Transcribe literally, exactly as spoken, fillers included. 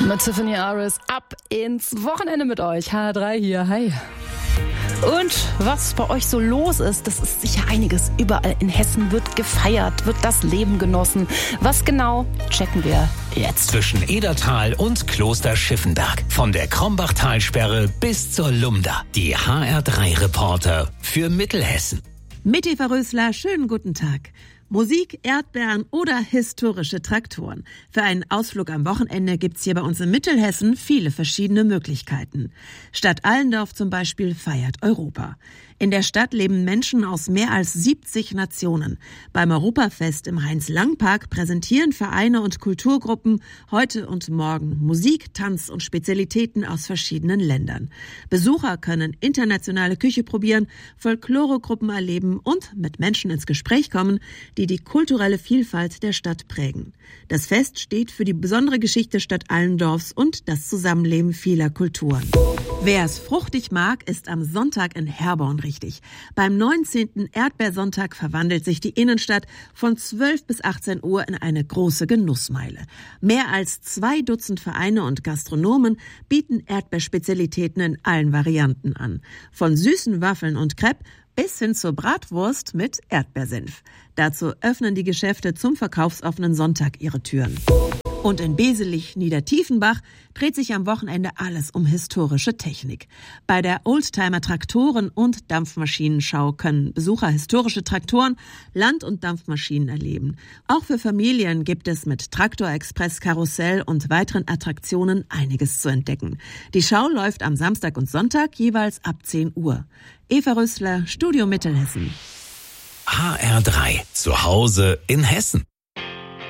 Mit Tiffany Aris ab ins Wochenende mit euch. H drei hier, hi. Und was bei euch so los ist, das ist sicher einiges. Überall in Hessen wird gefeiert, wird das Leben genossen. Was genau, checken wir jetzt. Zwischen Edertal und Kloster Schiffenberg. Von der Krombachtalsperre bis zur Lumda. Die H R drei Reporter für Mittelhessen. Mit Eva Rösler, schönen guten Tag. Musik, Erdbeeren oder historische Traktoren. Für einen Ausflug am Wochenende gibt's hier bei uns in Mittelhessen viele verschiedene Möglichkeiten. Stadt Allendorf zum Beispiel feiert Europa. In der Stadt leben Menschen aus mehr als siebzig Nationen. Beim Europafest im Heinz-Lang-Park präsentieren Vereine und Kulturgruppen heute und morgen Musik, Tanz und Spezialitäten aus verschiedenen Ländern. Besucher können internationale Küche probieren, Folkloregruppen erleben und mit Menschen ins Gespräch kommen, die die kulturelle Vielfalt der Stadt prägen. Das Fest steht für die besondere Geschichte Stadt Allendorfs und das Zusammenleben vieler Kulturen. Wer es fruchtig mag, ist am Sonntag in Herborn richtig. Beim neunzehnten Erdbeersonntag verwandelt sich die Innenstadt von zwölf bis achtzehn Uhr in eine große Genussmeile. Mehr als zwei Dutzend Vereine und Gastronomen bieten Erdbeerspezialitäten in allen Varianten an. Von süßen Waffeln und Crepe bis hin zur Bratwurst mit Erdbeersenf. Dazu öffnen die Geschäfte zum verkaufsoffenen Sonntag ihre Türen. Und in Beselich-Niedertiefenbach dreht sich am Wochenende alles um historische Technik. Bei der Oldtimer-Traktoren- und Dampfmaschinenschau können Besucher historische Traktoren, Land- und Dampfmaschinen erleben. Auch für Familien gibt es mit Traktor-Express, Karussell und weiteren Attraktionen einiges zu entdecken. Die Schau läuft am Samstag und Sonntag jeweils ab zehn Uhr. Eva Rösler, Studio Mittelhessen. H R drei. Zu Hause in Hessen.